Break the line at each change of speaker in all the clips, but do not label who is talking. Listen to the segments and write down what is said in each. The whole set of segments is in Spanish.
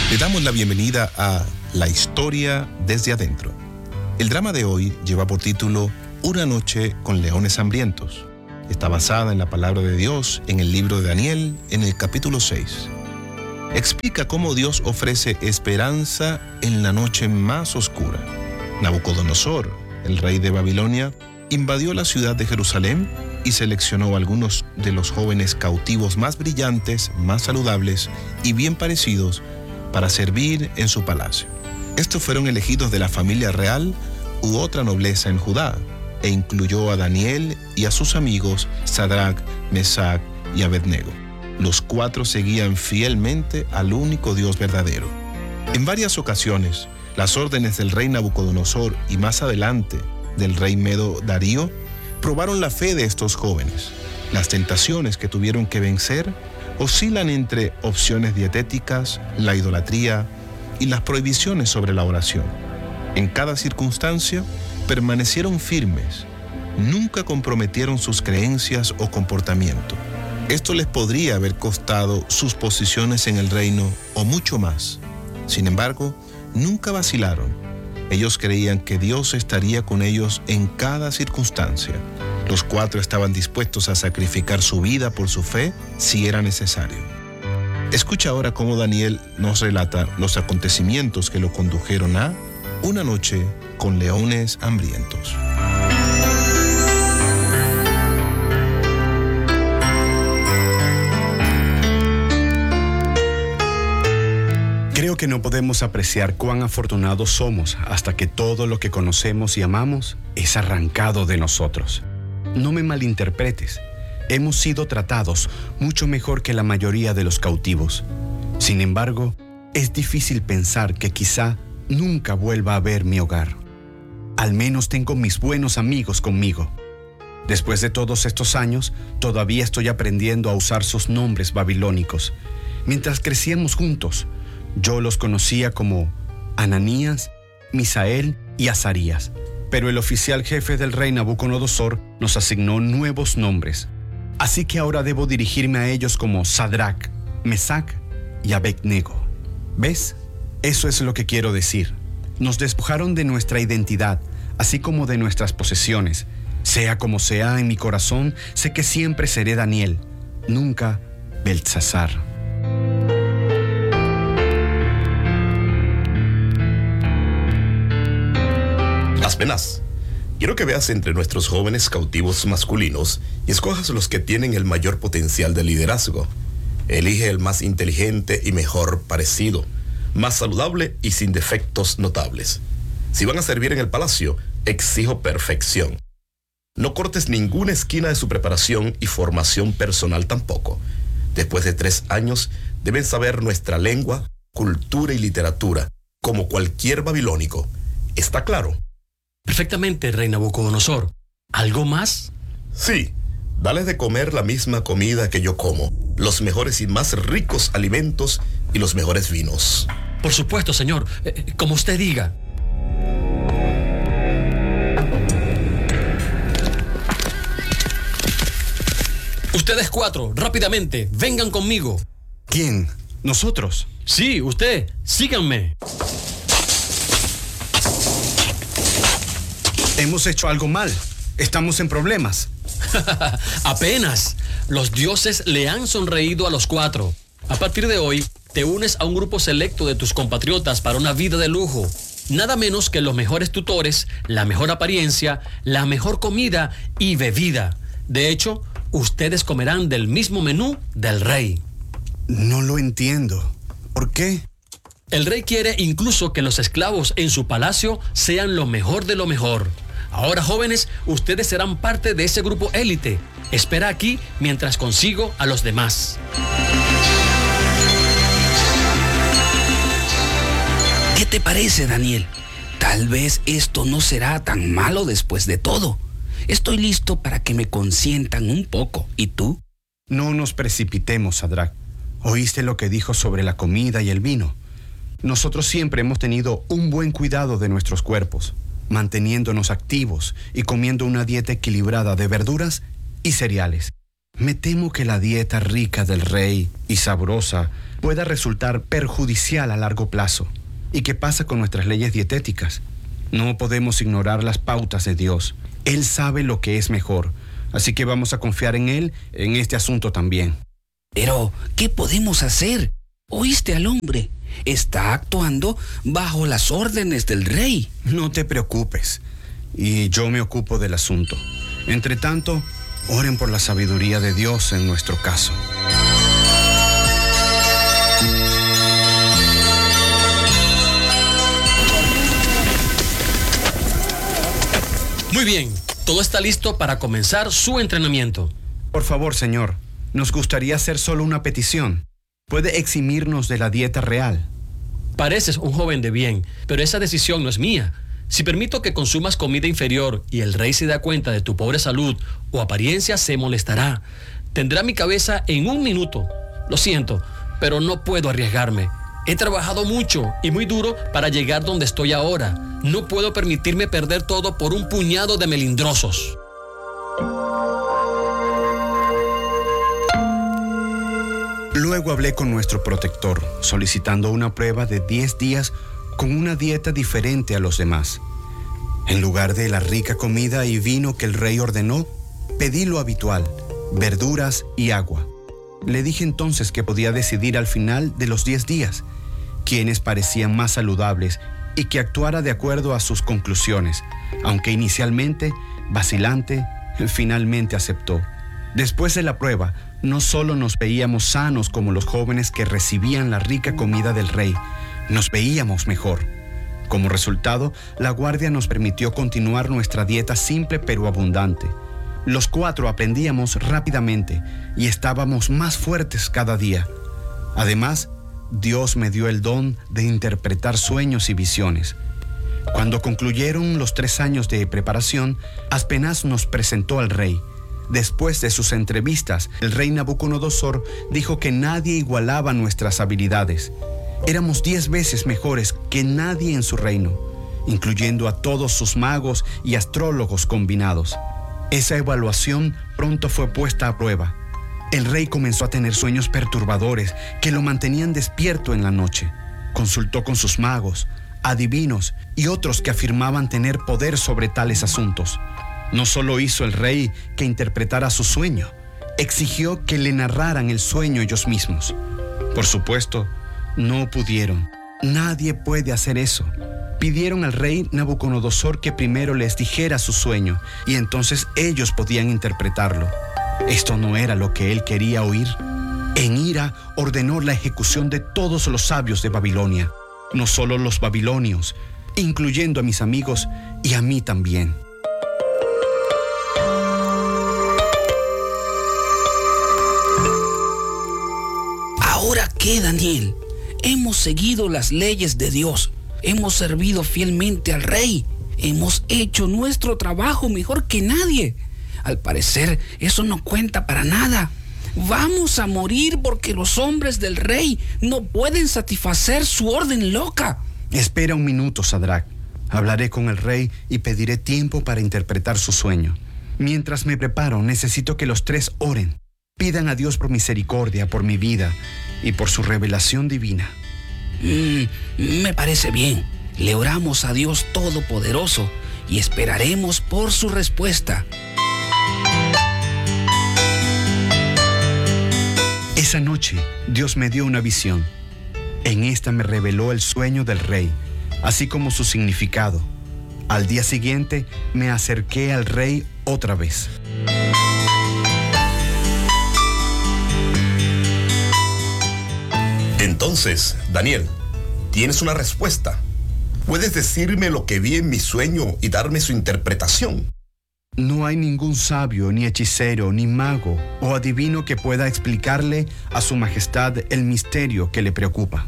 Le damos la bienvenida a La Historia desde Adentro. El drama de hoy lleva por título Una noche con leones hambrientos. Está basada en la palabra de Dios en el libro de Daniel, en el capítulo 6. Explica cómo Dios ofrece esperanza en la noche más oscura. Nabucodonosor, el rey de Babilonia, invadió la ciudad de Jerusalén y seleccionó a algunos de los jóvenes cautivos más brillantes, más saludables y bien parecidos para servir en su palacio. Estos fueron elegidos de la familia real u otra nobleza en Judá, e incluyó a Daniel y a sus amigos Sadrac, Mesac y Abednego. Los 4 seguían fielmente al único Dios verdadero. En varias ocasiones, las órdenes del rey Nabucodonosor y más adelante del rey Medo Darío probaron la fe de estos jóvenes. Las tentaciones que tuvieron que vencer oscilan entre opciones dietéticas, la idolatría y las prohibiciones sobre la oración. En cada circunstancia, permanecieron firmes, nunca comprometieron sus creencias o comportamiento. Esto les podría haber costado sus posiciones en el reino o mucho más. Sin embargo, nunca vacilaron. Ellos creían que Dios estaría con ellos en cada circunstancia. Los 4 estaban dispuestos a sacrificar su vida por su fe si era necesario. Escucha ahora cómo Daniel nos relata los acontecimientos que lo condujeron a una noche con leones hambrientos.
Creo que no podemos apreciar cuán afortunados somos hasta que todo lo que conocemos y amamos es arrancado de nosotros. No me malinterpretes, hemos sido tratados mucho mejor que la mayoría de los cautivos. Sin embargo, es difícil pensar que quizá nunca vuelva a ver mi hogar. Al menos tengo mis buenos amigos conmigo. Después de todos estos años, todavía estoy aprendiendo a usar sus nombres babilónicos. Mientras crecíamos juntos, yo los conocía como Ananías, Misael y Azarías. Pero el oficial jefe del rey Nabucodonosor nos asignó nuevos nombres. Así que ahora debo dirigirme a ellos como Sadrac, Mesac y Abednego. ¿Ves? Eso es lo que quiero decir. Nos despojaron de nuestra identidad, así como de nuestras posesiones. Sea como sea, en mi corazón sé que siempre seré Daniel, nunca Beltsasar.
Aspenaz, quiero que veas entre nuestros jóvenes cautivos masculinos y escojas los que tienen el mayor potencial de liderazgo. Elige el más inteligente y mejor parecido, más saludable y sin defectos notables. Si van a servir en el palacio, exijo perfección. No cortes ninguna esquina de su preparación y formación personal tampoco. Después de 3 años, deben saber nuestra lengua, cultura y literatura, como cualquier babilónico. ¿Está claro?
Perfectamente, rey Nabucodonosor. ¿Algo más?
Sí, dales de comer la misma comida que yo como, los mejores y más ricos alimentos y los mejores vinos.
Por supuesto, señor. Como usted diga. Ustedes 4, rápidamente, vengan conmigo.
¿Quién? ¿Nosotros?
Sí, usted. Síganme.
Hemos hecho algo mal. Estamos en problemas.
Apenas. Los dioses le han sonreído a los 4. A partir de hoy, te unes a un grupo selecto de tus compatriotas para una vida de lujo. Nada menos que los mejores tutores, la mejor apariencia, la mejor comida y bebida. De hecho, ustedes comerán del mismo menú del rey.
No lo entiendo. ¿Por qué?
El rey quiere incluso que los esclavos en su palacio sean lo mejor de lo mejor. Ahora, jóvenes, ustedes serán parte de ese grupo élite. Espera aquí mientras consigo a los demás.
¿Qué te parece, Daniel? Tal vez esto no será tan malo después de todo. Estoy listo para que me consientan un poco. ¿Y tú?
No nos precipitemos, Sadrac. ¿Oíste lo que dijo sobre la comida y el vino? Nosotros siempre hemos tenido un buen cuidado de nuestros cuerpos, manteniéndonos activos y comiendo una dieta equilibrada de verduras y cereales. Me temo que la dieta rica del rey y sabrosa pueda resultar perjudicial a largo plazo. ¿Y qué pasa con nuestras leyes dietéticas? No podemos ignorar las pautas de Dios. Él sabe lo que es mejor, así que vamos a confiar en Él en este asunto también.
Pero, ¿qué podemos hacer? ¿Oíste al hombre? Está actuando bajo las órdenes del rey.
No te preocupes, y yo me ocupo del asunto. Entre tanto, oren por la sabiduría de Dios en nuestro caso.
Muy bien, todo está listo para comenzar su entrenamiento.
Por favor, señor, nos gustaría hacer solo una petición. ¿Puede eximirnos de la dieta real?
Pareces un joven de bien, pero esa decisión no es mía. Si permito que consumas comida inferior y el rey se da cuenta de tu pobre salud o apariencia, se molestará. Tendrá mi cabeza en 1 minuto. Lo siento, pero no puedo arriesgarme. He trabajado mucho y muy duro para llegar donde estoy ahora. No puedo permitirme perder todo por un puñado de melindrosos.
Luego hablé con nuestro protector, solicitando una prueba de 10 días con una dieta diferente a los demás. En lugar de la rica comida y vino que el rey ordenó, pedí lo habitual, verduras y agua. Le dije entonces que podía decidir al final de los 10 días quiénes parecían más saludables y que actuara de acuerdo a sus conclusiones, aunque inicialmente, vacilante, finalmente aceptó. Después de la prueba, no solo nos veíamos sanos como los jóvenes que recibían la rica comida del rey, nos veíamos mejor. Como resultado, la guardia nos permitió continuar nuestra dieta simple pero abundante. Los 4 aprendíamos rápidamente y estábamos más fuertes cada día. Además, Dios me dio el don de interpretar sueños y visiones. Cuando concluyeron los 3 años de preparación, Aspenaz nos presentó al rey. Después de sus entrevistas, el rey Nabucodonosor dijo que nadie igualaba nuestras habilidades. Éramos 10 veces mejores que nadie en su reino, incluyendo a todos sus magos y astrólogos combinados. Esa evaluación pronto fue puesta a prueba. El rey comenzó a tener sueños perturbadores que lo mantenían despierto en la noche. Consultó con sus magos, adivinos y otros que afirmaban tener poder sobre tales asuntos. No solo hizo el rey que interpretara su sueño, exigió que le narraran el sueño ellos mismos. Por supuesto, no pudieron. Nadie puede hacer eso. Pidieron al rey Nabucodonosor que primero les dijera su sueño y entonces ellos podían interpretarlo. Esto no era lo que él quería oír. En ira ordenó la ejecución de todos los sabios de Babilonia, no solo los babilonios, incluyendo a mis amigos y a mí también.
¿Ahora qué, Daniel? Hemos seguido las leyes de Dios. Hemos servido fielmente al rey. Hemos hecho nuestro trabajo mejor que nadie. Al parecer, eso no cuenta para nada. Vamos a morir porque los hombres del rey no pueden satisfacer su orden loca.
Espera un minuto, Sadrach. Hablaré con el rey y pediré tiempo para interpretar su sueño. Mientras me preparo, necesito que los 3 oren. Pidan a Dios por misericordia, por mi vida y por su revelación divina.
Me parece bien. Le oramos a Dios Todopoderoso y esperaremos por su respuesta.
Esa noche, Dios me dio una visión. En esta me reveló el sueño del rey, así como su significado. Al día siguiente, me acerqué al rey otra vez.
Entonces, Daniel, tienes una respuesta. ¿Puedes decirme lo que vi en mi sueño y darme su interpretación?
No hay ningún sabio, ni hechicero, ni mago o adivino que pueda explicarle a su majestad el misterio que le preocupa.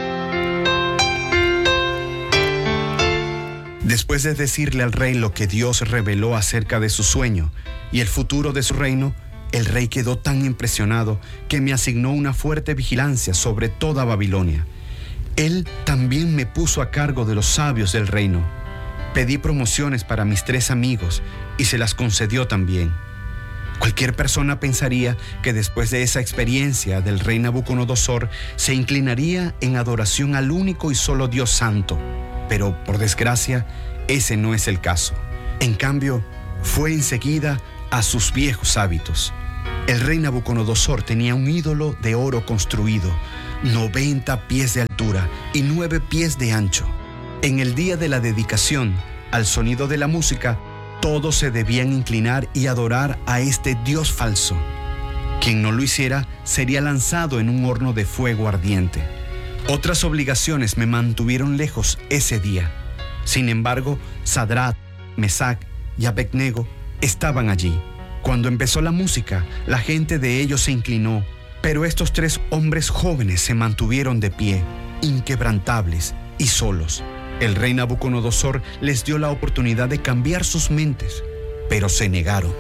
Después de decirle al rey lo que Dios reveló acerca de su sueño y el futuro de su reino, el rey quedó tan impresionado que me asignó una fuerte vigilancia sobre toda Babilonia. Él también me puso a cargo de los sabios del reino. Pedí promociones para mis 3 amigos y se las concedió también. Cualquier persona pensaría que después de esa experiencia del rey Nabucodonosor se inclinaría en adoración al único y solo Dios santo. Pero, por desgracia, ese no es el caso. En cambio, fue enseguida a sus viejos hábitos. El rey Nabucodonosor tenía un ídolo de oro construido, 90 pies de altura y 9 pies de ancho. En el día de la dedicación, al sonido de la música, todos se debían inclinar y adorar a este Dios falso. Quien no lo hiciera sería lanzado en un horno de fuego ardiente. Otras obligaciones me mantuvieron lejos ese día. Sin embargo, Sadrach, Mesach y Abednego estaban allí. Cuando empezó la música, la gente de ellos se inclinó, pero estos 3 hombres jóvenes se mantuvieron de pie, inquebrantables y solos. El rey Nabucodonosor les dio la oportunidad de cambiar sus mentes, pero se negaron.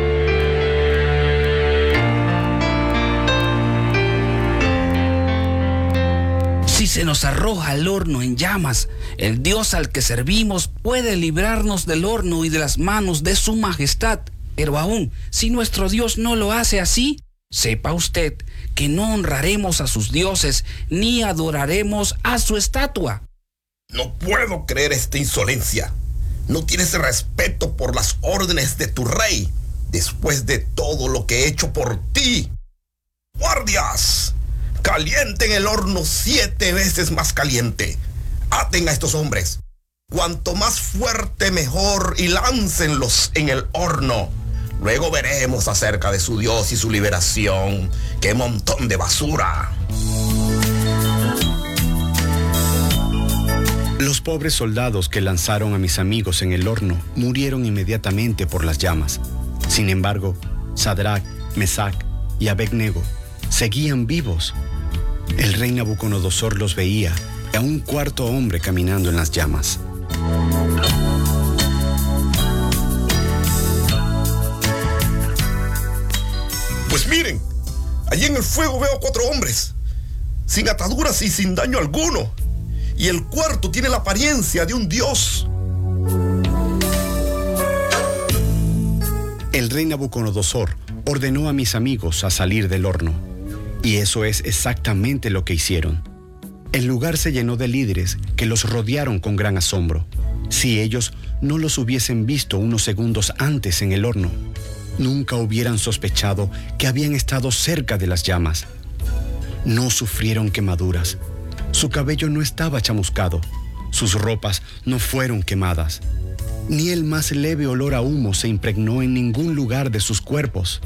Si se nos arroja al horno en llamas, el Dios al que servimos puede librarnos del horno y de las manos de su majestad. Pero aún, si nuestro Dios no lo hace así, sepa usted que no honraremos a sus dioses ni adoraremos a su estatua.
No puedo creer esta insolencia. No tienes respeto por las órdenes de tu rey, después de todo lo que he hecho por ti. ¡Guardias! Calienten el horno 7 veces más caliente. Aten a estos hombres. Cuanto más fuerte mejor y láncenlos en el horno. Luego veremos acerca de su Dios y su liberación. ¡Qué montón de basura!
Los pobres soldados que lanzaron a mis amigos en el horno murieron inmediatamente por las llamas. Sin embargo, Sadrach, Mesach y Abednego seguían vivos. El rey Nabucodonosor los veía, a un 4.º hombre caminando en las llamas.
Pues miren, allí en el fuego veo 4 hombres, sin ataduras y sin daño alguno. Y el 4.º tiene la apariencia de un dios.
El rey Nabucodonosor ordenó a mis amigos a salir del horno. Y eso es exactamente lo que hicieron. El lugar se llenó de líderes que los rodearon con gran asombro. Si ellos no los hubiesen visto unos segundos antes en el horno, nunca hubieran sospechado que habían estado cerca de las llamas. No sufrieron quemaduras. Su cabello no estaba chamuscado. Sus ropas no fueron quemadas. Ni el más leve olor a humo se impregnó en ningún lugar de sus cuerpos.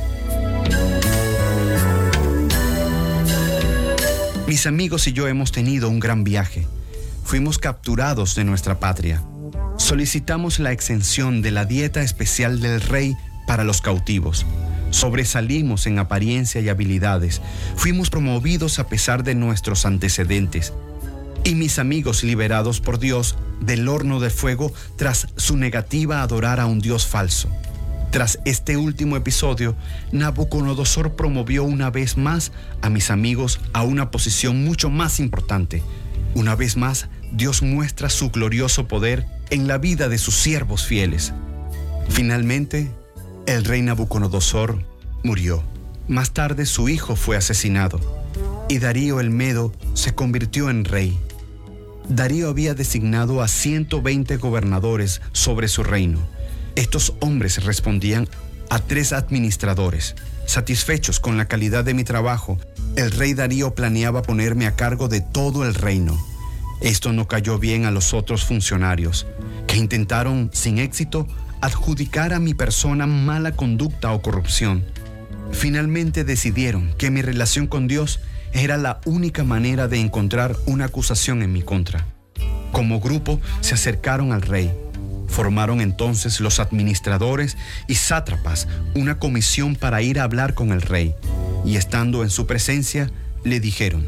Mis amigos y yo hemos tenido un gran viaje. Fuimos capturados de nuestra patria. Solicitamos la exención de la dieta especial del rey para los cautivos. Sobresalimos en apariencia y habilidades. Fuimos promovidos a pesar de nuestros antecedentes. Y mis amigos liberados por Dios del horno de fuego tras su negativa a adorar a un Dios falso. Tras este último episodio, Nabucodonosor promovió una vez más a mis amigos a una posición mucho más importante. Una vez más, Dios muestra su glorioso poder en la vida de sus siervos fieles. Finalmente, el rey Nabucodonosor murió. Más tarde su hijo fue asesinado y Darío el Medo se convirtió en rey. Darío había designado a 120 gobernadores sobre su reino. Estos hombres respondían a 3 administradores. Satisfechos con la calidad de mi trabajo, el rey Darío planeaba ponerme a cargo de todo el reino. Esto no cayó bien a los otros funcionarios, que intentaron, sin éxito, adjudicar a mi persona mala conducta o corrupción. Finalmente decidieron que mi relación con Dios era la única manera de encontrar una acusación en mi contra. Como grupo se acercaron al rey. Formaron entonces los administradores y sátrapas una comisión para ir a hablar con el rey, y estando en su presencia, le dijeron: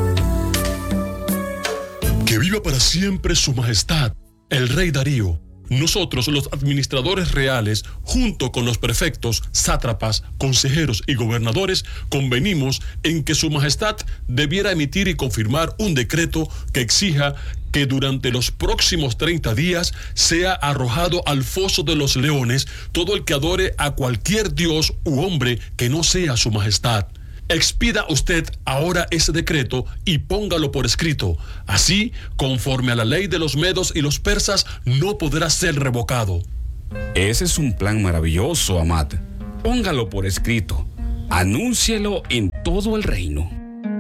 Que viva para siempre su majestad, el rey Darío. nosotros, los administradores reales, junto con los prefectos, sátrapas, consejeros y gobernadores, convenimos en que Su Majestad debiera emitir y confirmar un decreto que exija que durante los próximos 30 días sea arrojado al foso de los leones todo el que adore a cualquier dios u hombre que no sea Su Majestad. Expida usted ahora ese decreto y póngalo por escrito. Así, conforme a la ley de los medos y los persas, no podrá ser revocado.
Ese es un plan maravilloso, Amat. Póngalo por escrito. Anúncielo en todo el reino.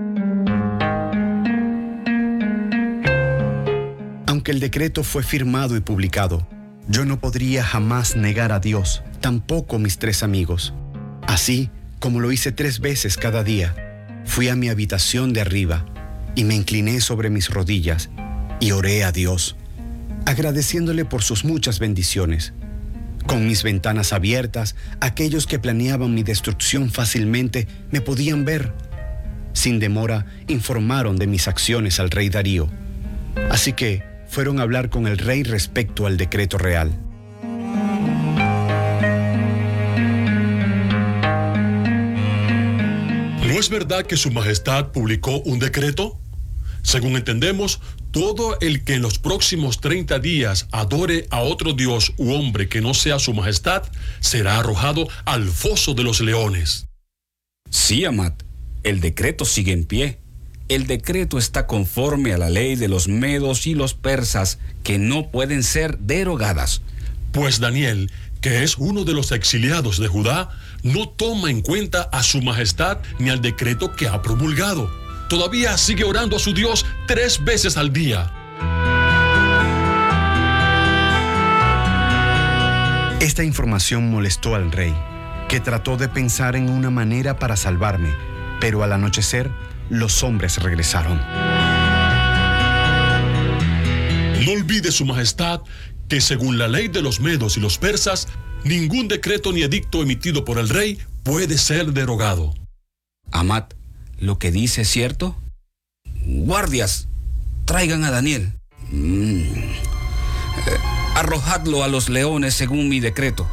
Aunque el decreto fue firmado y publicado, yo no podría jamás negar a Dios, tampoco mis 3 amigos. Así, como lo hice 3 veces cada día, fui a mi habitación de arriba y me incliné sobre mis rodillas y oré a Dios, agradeciéndole por sus muchas bendiciones. Con mis ventanas abiertas, aquellos que planeaban mi destrucción fácilmente me podían ver. Sin demora, informaron de mis acciones al rey Darío. Así que fueron a hablar con el rey respecto al decreto real.
¿No es verdad que Su Majestad publicó un decreto? Según entendemos, todo el que en los próximos 30 días adore a otro dios u hombre que no sea Su Majestad, será arrojado al foso de los leones.
Sí, Amat, el decreto sigue en pie. El decreto está conforme a la ley de los medos y los persas, que no pueden ser derogadas.
Pues Daniel, que es uno de los exiliados de Judá, no toma en cuenta a Su Majestad ni al decreto que ha promulgado. Todavía sigue orando a su Dios 3 veces al día.
Esta información molestó al rey, que trató de pensar en una manera para salvarme, pero al anochecer, los hombres regresaron.
No olvide, Su Majestad, que según la ley de los medos y los persas, ningún decreto ni edicto emitido por el rey puede ser derogado.
Amat, ¿lo que dice es cierto? Guardias, traigan a Daniel. Arrojadlo a los leones según mi decreto.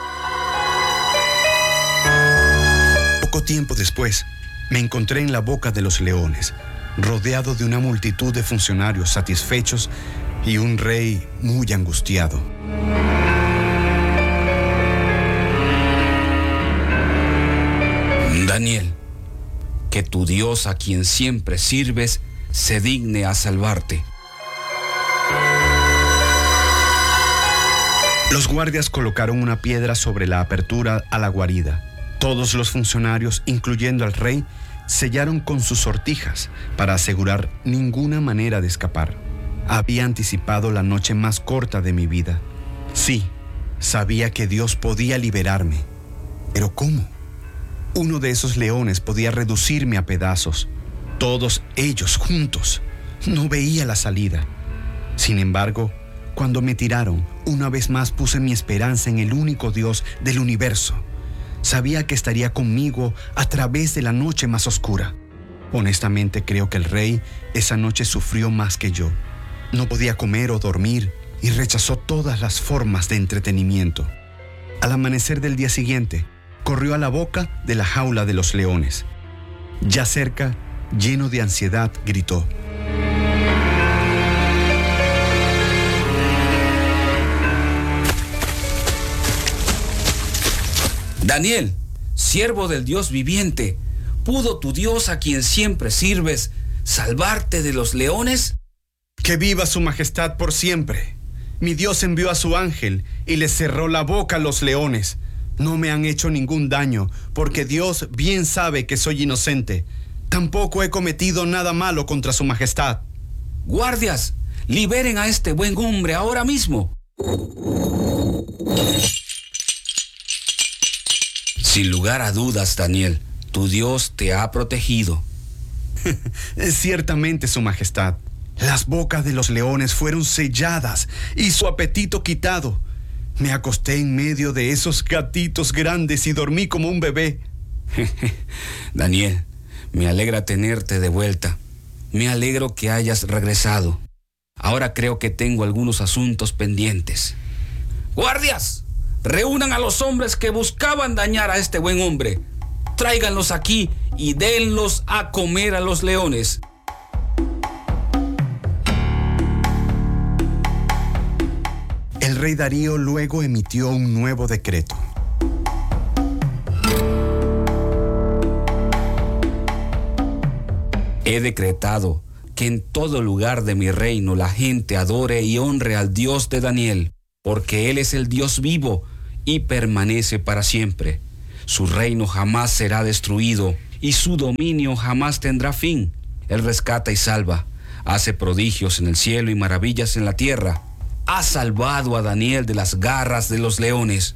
Poco tiempo después, me encontré en la boca de los leones, rodeado de una multitud de funcionarios satisfechos y un rey muy angustiado.
Daniel, que tu Dios, a quien siempre sirves, se digne a salvarte.
Los guardias colocaron una piedra sobre la apertura a la guarida. Todos los funcionarios, incluyendo al rey, sellaron con sus sortijas para asegurar ninguna manera de escapar. Había anticipado la noche más corta de mi vida. Sí, sabía que Dios podía liberarme. ¿Pero cómo? Uno de esos leones podía reducirme a pedazos. Todos ellos juntos. No veía la salida. Sin embargo, cuando me tiraron, una vez más puse mi esperanza en el único Dios del universo. Sabía que estaría conmigo a través de la noche más oscura. Honestamente, creo que el rey esa noche sufrió más que yo. No podía comer o dormir y rechazó todas las formas de entretenimiento. Al amanecer del día siguiente, corrió a la boca de la jaula de los leones. Ya cerca, lleno de ansiedad, gritó:
Daniel, siervo del Dios viviente, ¿pudo tu Dios, a quien siempre sirves, salvarte de los leones?
¡Que viva Su Majestad por siempre! Mi Dios envió a su ángel y les cerró la boca a los leones. No me han hecho ningún daño, porque Dios bien sabe que soy inocente. Tampoco he cometido nada malo contra Su Majestad.
Guardias, liberen a este buen hombre ahora mismo. Sin lugar a dudas, Daniel, tu Dios te ha protegido.
Ciertamente, Su Majestad. Las bocas de los leones fueron selladas y su apetito quitado. Me acosté en medio de esos gatitos grandes y dormí como un bebé.
Daniel, me alegra tenerte de vuelta. Me alegro que hayas regresado. Ahora creo que tengo algunos asuntos pendientes. Guardias, reúnan a los hombres que buscaban dañar a este buen hombre. Tráiganlos aquí y denlos a comer a los leones.
El rey Darío luego emitió un nuevo decreto.
He decretado que en todo lugar de mi reino la gente adore y honre al Dios de Daniel, porque Él es el Dios vivo y permanece para siempre. Su reino jamás será destruido y su dominio jamás tendrá fin. Él rescata y salva, hace prodigios en el cielo y maravillas en la tierra. Ha salvado a Daniel de las garras de los leones.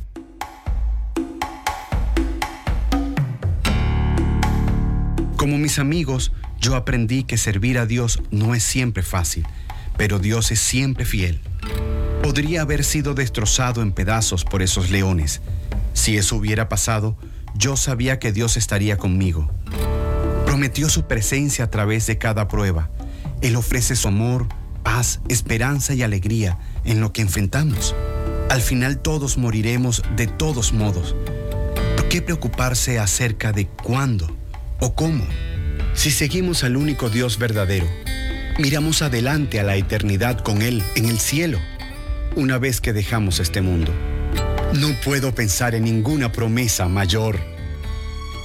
Como mis amigos, yo aprendí que servir a Dios no es siempre fácil, pero Dios es siempre fiel. Podría haber sido destrozado en pedazos por esos leones. Si eso hubiera pasado, yo sabía que Dios estaría conmigo. Prometió su presencia a través de cada prueba. Él ofrece su amor, paz, esperanza y alegría en lo que enfrentamos. Al final todos moriremos de todos modos. ¿Por qué preocuparse acerca de cuándo o cómo? Si seguimos al único Dios verdadero, miramos adelante a la eternidad con Él en el cielo, una vez que dejamos este mundo. No puedo pensar en ninguna promesa mayor